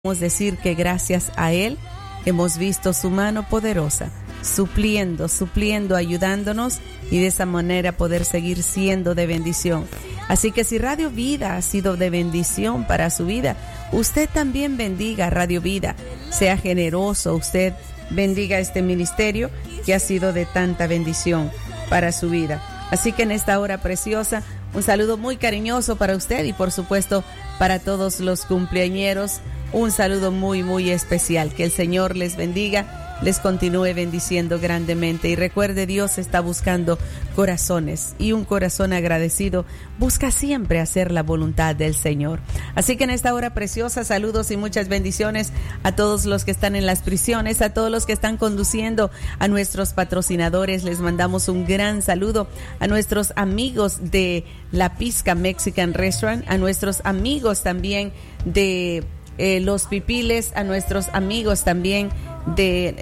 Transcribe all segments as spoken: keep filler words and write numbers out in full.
Podemos decir que gracias a Él hemos visto su mano poderosa, supliendo, supliendo, ayudándonos y de esa manera poder seguir siendo de bendición. Así que si Radio Vida ha sido de bendición para su vida, usted también bendiga Radio Vida. Sea generoso, usted bendiga este ministerio que ha sido de tanta bendición para su vida. Así que en esta hora preciosa, un saludo muy cariñoso para usted y por supuesto para todos los cumpleañeros. Un saludo muy, muy especial. Que el Señor les bendiga, les continúe bendiciendo grandemente. Y recuerde, Dios está buscando corazones y un corazón agradecido busca siempre hacer la voluntad del Señor. Así que en esta hora preciosa, saludos y muchas bendiciones a todos los que están en las prisiones, a todos los que están conduciendo, a nuestros patrocinadores. Les mandamos un gran saludo a nuestros amigos de La Pizca Mexican Restaurant, a nuestros amigos también de Eh, los Pipiles, a nuestros amigos también de,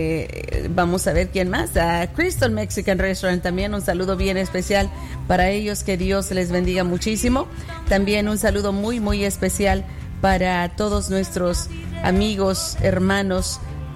eh, vamos a ver quién más, a Crystal Mexican Restaurant, también un saludo bien especial para ellos, que Dios les bendiga muchísimo. También un saludo muy, muy especial para todos nuestros amigos, hermanos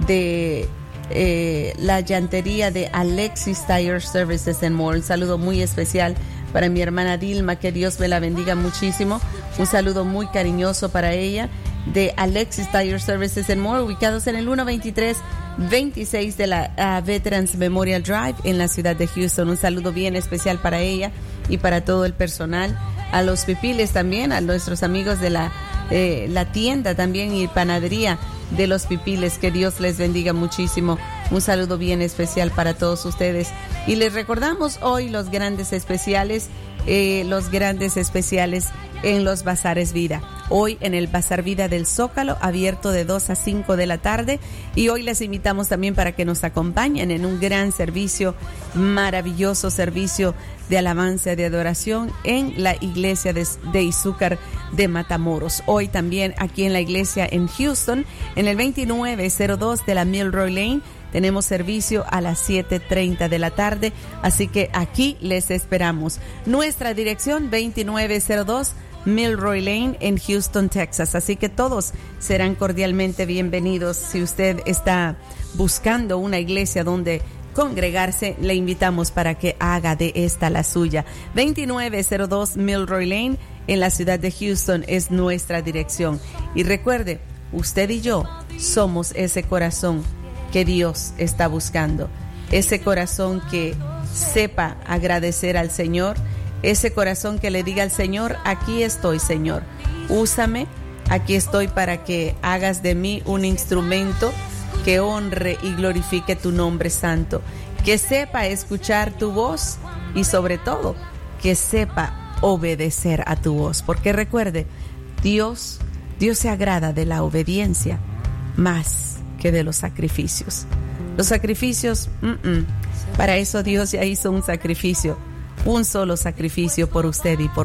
de eh, la llantería de Alexis Tire Services and More. Un saludo muy especial para mi hermana Dilma, que Dios me la bendiga muchísimo. Un saludo muy cariñoso para ella, de Alexis Tire Services and More, ubicados en el ciento veintitrés veintiséis de la uh, Veterans Memorial Drive en la ciudad de Houston. Un saludo bien especial para ella y para todo el personal, a los Pipiles también, a nuestros amigos de la, eh, la tienda también y panadería de los Pipiles, que Dios les bendiga muchísimo. Un saludo bien especial para todos ustedes. Y les recordamos hoy los grandes especiales, eh, los grandes especiales en los Bazares Vida. Hoy en el Bazar Vida del Zócalo, abierto de dos a cinco de la tarde. Y hoy les invitamos también para que nos acompañen en un gran servicio, maravilloso servicio de alabanza y de adoración en la iglesia de, de Izúcar de Matamoros. Hoy también aquí en la iglesia en Houston, en el veintinueve cero dos de la Milroy Lane, tenemos servicio a las siete treinta de la tarde, así que aquí les esperamos. Nuestra dirección veintinueve cero dos Milroy Lane en Houston, Texas. Así que todos serán cordialmente bienvenidos. Si usted está buscando una iglesia donde congregarse, le invitamos para que haga de esta la suya. veintinueve cero dos Milroy Lane en la ciudad de Houston es nuestra dirección. Y recuerde, usted y yo somos ese corazón que Dios está buscando. Ese corazón que sepa agradecer al Señor. Ese corazón que le diga al Señor: aquí estoy, Señor, úsame, aquí estoy para que hagas de mí un instrumento que honre y glorifique tu nombre santo, que sepa escuchar tu voz y sobre todo que sepa obedecer a tu voz, porque recuerde, Dios, Dios se agrada de la obediencia más que de los sacrificios. Los sacrificios, mm-mm. Para eso Dios ya hizo un sacrificio, un solo sacrificio por usted y por